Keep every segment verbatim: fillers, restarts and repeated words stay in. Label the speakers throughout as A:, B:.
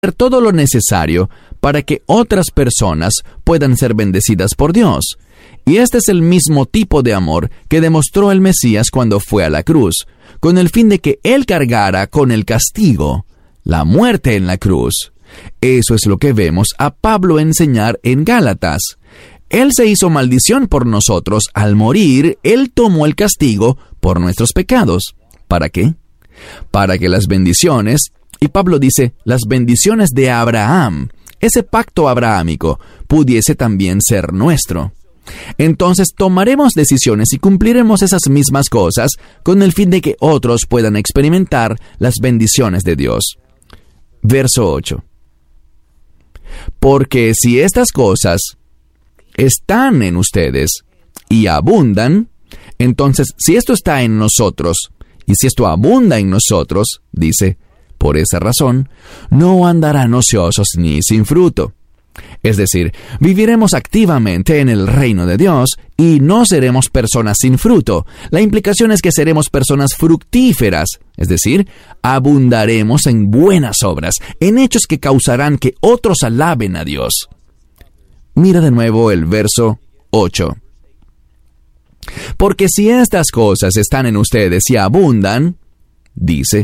A: todo lo necesario para que otras personas puedan ser bendecidas por Dios. Y este es el mismo tipo de amor que demostró el Mesías cuando fue a la cruz, con el fin de que Él cargara con el castigo, la muerte en la cruz. Eso es lo que vemos a Pablo enseñar en Gálatas. Él se hizo maldición por nosotros. Al morir, Él tomó el castigo por nuestros pecados. ¿Para qué? Para que las bendiciones, y Pablo dice, las bendiciones de Abraham, ese pacto abrahámico, pudiese también ser nuestro. Entonces tomaremos decisiones y cumpliremos esas mismas cosas con el fin de que otros puedan experimentar las bendiciones de Dios. Verso ocho. Porque si estas cosas están en ustedes y abundan, entonces si esto está en nosotros y si esto abunda en nosotros, dice, por esa razón, no andarán ociosos ni sin fruto. Es decir, viviremos activamente en el reino de Dios y no seremos personas sin fruto. La implicación es que seremos personas fructíferas, es decir, abundaremos en buenas obras, en hechos que causarán que otros alaben a Dios. Mira de nuevo el verso ocho. Porque si estas cosas están en ustedes y abundan, dice,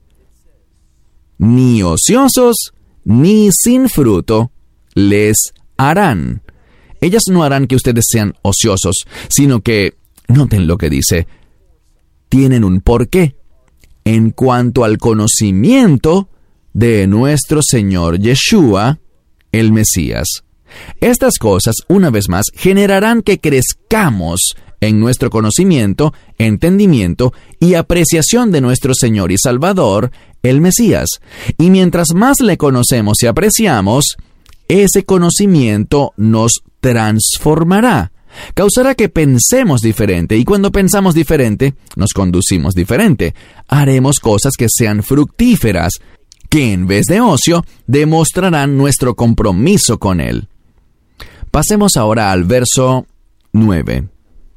A: ni ociosos ni sin fruto les harán. Ellas no harán que ustedes sean ociosos, sino que, noten lo que dice, tienen un porqué en cuanto al conocimiento de nuestro Señor Yeshua, el Mesías. Estas cosas, una vez más, generarán que crezcamos en nuestro conocimiento, entendimiento y apreciación de nuestro Señor y Salvador, el Mesías. Y mientras más le conocemos y apreciamos, ese conocimiento nos transformará, causará que pensemos diferente, y cuando pensamos diferente, nos conducimos diferente. Haremos cosas que sean fructíferas, que en vez de ocio, demostrarán nuestro compromiso con Él. Pasemos ahora al verso nueve.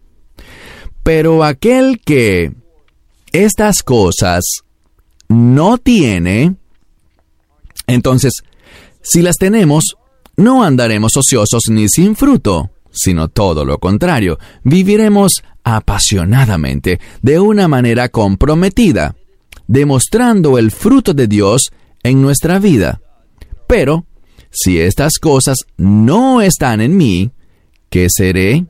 A: Pero aquel que estas cosas no tiene, entonces, si las tenemos, no andaremos ociosos ni sin fruto, sino todo lo contrario, viviremos apasionadamente, de una manera comprometida, demostrando el fruto de Dios en nuestra vida. Pero, si estas cosas no están en mí, ¿qué seré?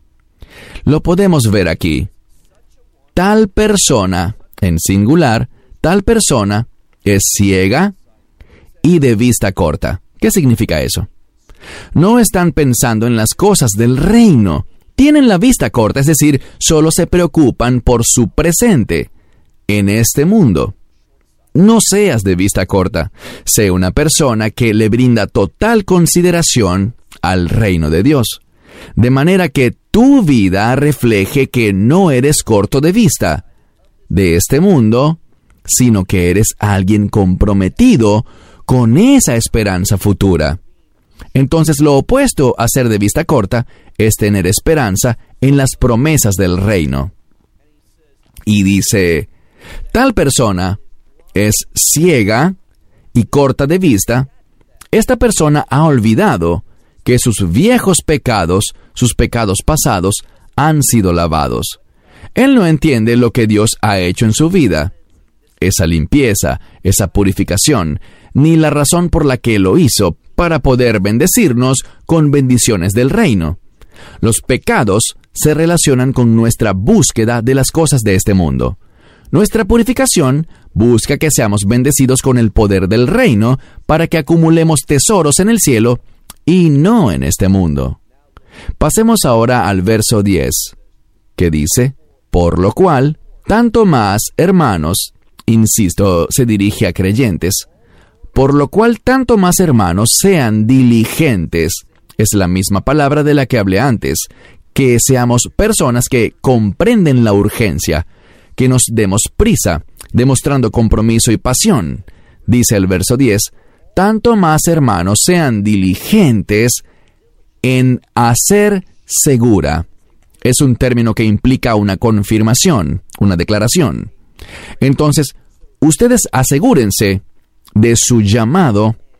A: Lo podemos ver aquí. Tal persona, en singular, tal persona es ciega y de vista corta. ¿Qué significa eso? No están pensando en las cosas del reino. Tienen la vista corta, es decir, solo se preocupan por su presente en este mundo. No seas de vista corta. Sé una persona que le brinda total consideración al reino de Dios, de manera que tu vida refleje que no eres corto de vista de este mundo, sino que eres alguien comprometido con esa esperanza futura. Entonces, lo opuesto a ser de vista corta es tener esperanza en las promesas del reino. Y dice, tal persona es ciega y corta de vista. Esta persona ha olvidado que sus viejos pecados, sus pecados pasados, han sido lavados. Él no entiende lo que Dios ha hecho en su vida, esa limpieza, esa purificación, ni la razón por la que lo hizo, para poder bendecirnos con bendiciones del reino. Los pecados se relacionan con nuestra búsqueda de las cosas de este mundo. Nuestra purificación busca que seamos bendecidos con el poder del reino para que acumulemos tesoros en el cielo y no en este mundo. Pasemos ahora al verso diez, que dice, por lo cual, tanto más, hermanos, insisto, se dirige a creyentes, por lo cual tanto más, hermanos, sean diligentes, es la misma palabra de la que hablé antes, que seamos personas que comprenden la urgencia, que nos demos prisa, demostrando compromiso y pasión. Dice el verso diez, tanto más, hermanos, sean diligentes en hacer segura. Es un término que implica una confirmación, una declaración. Entonces, ustedes asegúrense de su llamado